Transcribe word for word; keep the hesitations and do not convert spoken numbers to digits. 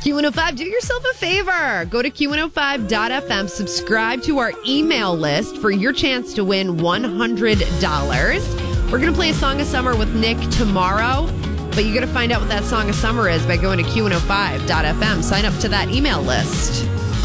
Q one oh five, do yourself a favor. Go to Q one oh five dot f m, subscribe to our email list for your chance to win one hundred dollars. We're going to play a Song of Summer with Nick tomorrow, but you got to find out what that Song of Summer is by going to Q one oh five dot f m. Sign up to that email list.